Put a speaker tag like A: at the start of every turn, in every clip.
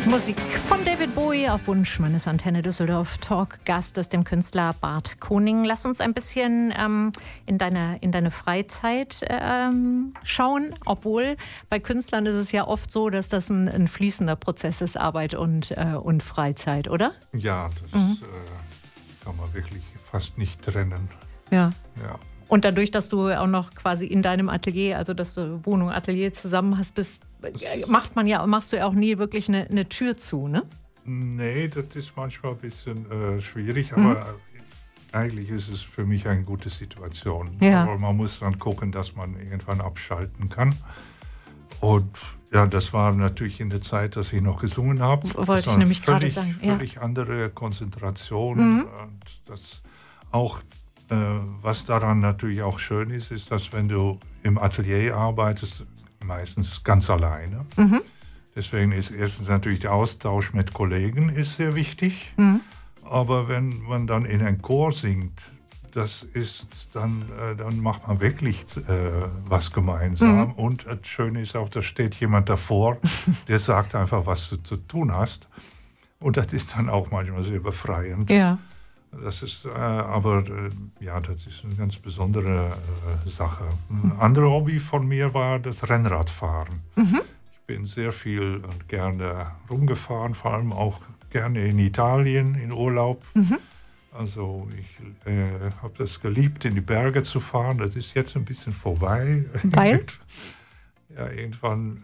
A: Musik von David Bowie auf Wunsch meines Antenne Düsseldorf Talk-Gast ist dem Künstler Bart Koning. Lass uns ein bisschen in deine Freizeit schauen, obwohl bei Künstlern ist es ja oft so, dass das ein fließender Prozess ist, Arbeit und Freizeit, oder?
B: Ja, das kann man wirklich fast nicht trennen.
A: Ja.
B: Ja.
A: Und dadurch, dass du auch noch quasi in deinem Atelier, also dass du Wohnung, Atelier zusammen hast, machst du ja auch nie wirklich eine Tür zu, ne?
B: Nee, das ist manchmal ein bisschen schwierig, aber eigentlich ist es für mich eine gute Situation.
A: Ja.
B: Aber man muss dann gucken, dass man irgendwann abschalten kann. Und ja, das war natürlich in der Zeit, dass ich noch gesungen habe.
A: Wollte ich nämlich gerade sagen.
B: Völlig andere Konzentration. Und das auch, was daran natürlich auch schön ist, ist, dass wenn du im Atelier arbeitest, meistens ganz alleine. Deswegen ist erstens natürlich der Austausch mit Kollegen ist sehr wichtig. Aber wenn man dann in einen Chor singt, das ist dann macht man wirklich was gemeinsam. Und das Schöne ist auch, da steht jemand davor, der sagt einfach, was du zu tun hast. Und das ist dann auch manchmal sehr befreiend.
A: Ja.
B: Das ist das ist eine ganz besondere Sache. Ein anderes Hobby von mir war das Rennradfahren. Ich bin sehr viel und gerne rumgefahren, vor allem auch gerne in Italien in Urlaub. Also ich habe das geliebt, in die Berge zu fahren. Das ist jetzt ein bisschen vorbei.
A: Weil?
B: Ja, irgendwann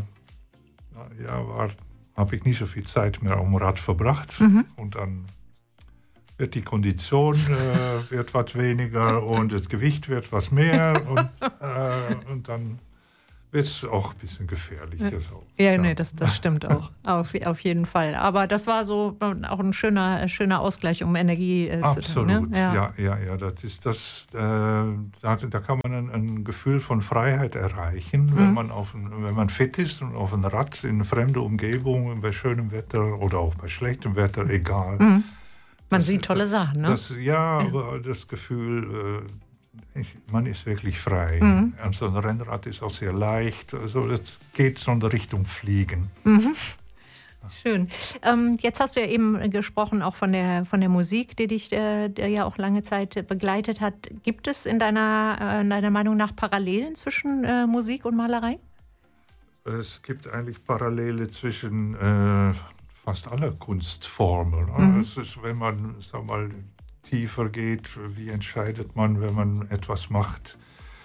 B: habe ich nicht so viel Zeit mehr am Rad verbracht. Und dann wird die Kondition wird was weniger und das Gewicht wird was mehr und dann wird es auch ein bisschen gefährlicher. So.
A: Ja, nee, das stimmt auch. Auf jeden Fall. Aber das war so auch ein schöner Ausgleich, um Energie zu tun.
B: Absolut,
A: Ne?
B: Ja. Das ist das. Da kann man ein Gefühl von Freiheit erreichen, wenn man fit ist und auf einem Rad in eine fremde Umgebung, bei schönem Wetter oder auch bei schlechtem Wetter, egal.
A: Man sieht tolle Sachen, ne?
B: Aber das Gefühl, man ist wirklich frei. Und so ein Rennrad ist auch sehr leicht. Also das geht so in der Richtung Fliegen.
A: Schön. Jetzt hast du ja eben gesprochen auch von der Musik, die dich ja auch lange Zeit begleitet hat. Gibt es in deiner Meinung nach Parallelen zwischen Musik und Malerei?
B: Es gibt eigentlich Parallele zwischen fast alle Kunstformen. Es ist, wenn man, sag mal, tiefer geht, wie entscheidet man, wenn man etwas macht?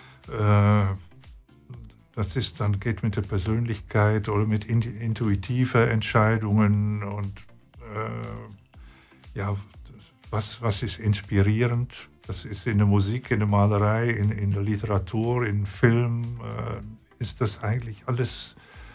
B: Geht mit der Persönlichkeit oder mit intuitiven Entscheidungen und was ist inspirierend? Das ist in der Musik, in der Malerei, in der Literatur, in Film, ist das eigentlich alles.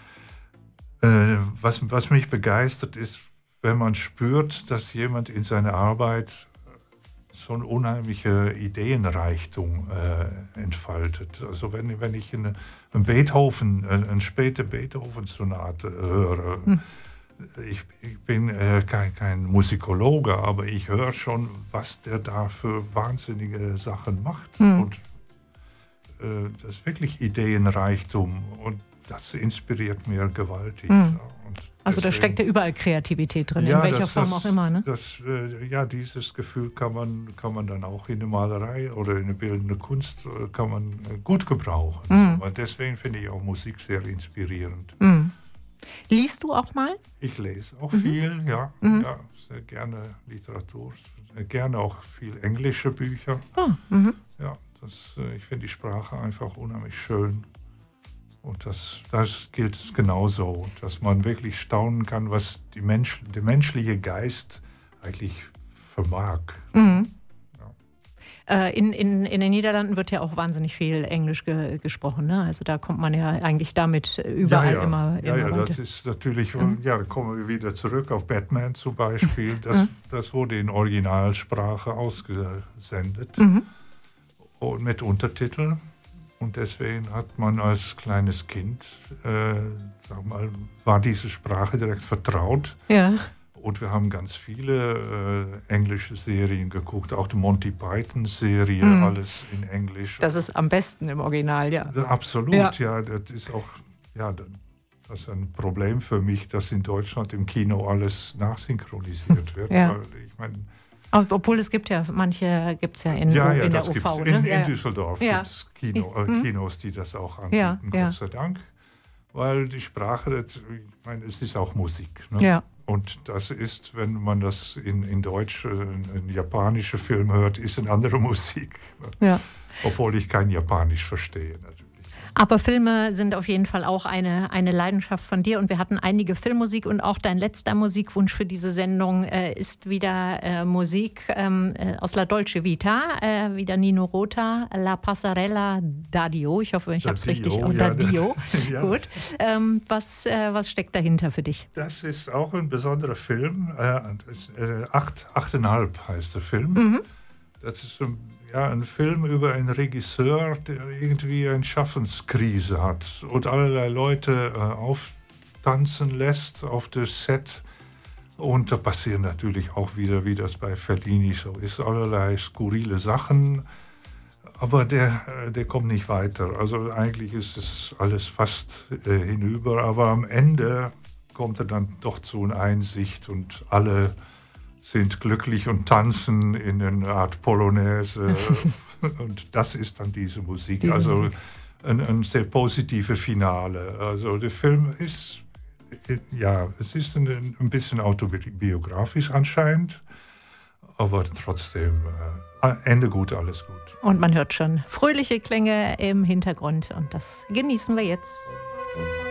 B: Was mich begeistert ist, wenn man spürt, dass jemand in seiner Arbeit so eine unheimliche Ideenreichtum entfaltet. Also wenn ich eine späte Beethoven-Sonate höre, ich bin kein Musikologe, aber ich höre schon, was der da für wahnsinnige Sachen macht. Und das ist wirklich Ideenreichtum und das inspiriert mir gewaltig. Und
A: also da steckt ja überall Kreativität drin, in welcher Form auch immer. Ne?
B: Dieses Gefühl kann man dann auch in der Malerei oder in der bildenden Kunst kann man gut gebrauchen. Aber deswegen finde ich auch Musik sehr inspirierend.
A: Liest du auch mal?
B: Ich lese auch viel, ja, sehr gerne Literatur, gerne auch viel englische Bücher. Ja, ich finde die Sprache einfach unheimlich schön. Und das gilt es genauso, dass man wirklich staunen kann, was der menschliche Geist eigentlich vermag.
A: In den Niederlanden wird ja auch wahnsinnig viel Englisch gesprochen, ne? Also da kommt man ja eigentlich damit überall immer weiter.
B: Das ist natürlich, da kommen wir wieder zurück auf Batman zum Beispiel. Das wurde in Originalsprache ausgesendet und mit Untertiteln. Und deswegen hat man als kleines Kind, war diese Sprache direkt vertraut. Ja. Und wir haben ganz viele englische Serien geguckt, auch die Monty Python-Serie, alles in Englisch.
A: Das ist am besten im Original, ja.
B: Absolut, ja. Das ist auch, das ist ein Problem für mich, dass in Deutschland im Kino alles nachsynchronisiert wird.
A: Ja.
B: Weil ich meine,
A: obwohl es gibt ja, manche gibt es ja in der UV.
B: In
A: Ne?
B: Düsseldorf gibt es Kinos, die das auch anbieten, Gott sei Dank. Weil die Sprache, ich meine, es ist auch Musik. Ne?
A: Ja.
B: Und das ist, wenn man das in Deutsch, in japanische Film hört, ist eine andere Musik.
A: Ja.
B: Obwohl ich kein Japanisch verstehe, natürlich.
A: Aber Filme sind auf jeden Fall auch eine Leidenschaft von dir und wir hatten einige Filmmusik und auch dein letzter Musikwunsch für diese Sendung ist wieder Musik aus La Dolce Vita, wieder Nino Rota, La Passarella d'Addio. Ich hoffe, ich habe es richtig. D'Addio. Ja. Gut. Was steckt dahinter für dich?
B: Das ist auch ein besonderer Film. 8,5 heißt der Film.
A: Mhm.
B: Das ist ein Film über einen Regisseur, der irgendwie eine Schaffenskrise hat und allerlei Leute auftanzen lässt auf dem Set. Und da passieren natürlich auch wieder, wie das bei Fellini so ist, allerlei skurrile Sachen. Aber der kommt nicht weiter. Also eigentlich ist es alles fast hinüber. Aber am Ende kommt er dann doch zu einer Einsicht und alle sind glücklich und tanzen in einer Art Polonaise. Und das ist dann diese Musik. Also ein sehr positives Finale. Also der Film ist, es ist ein bisschen autobiografisch anscheinend, aber trotzdem Ende gut, alles gut.
A: Und man hört schon fröhliche Klänge im Hintergrund und das genießen wir jetzt.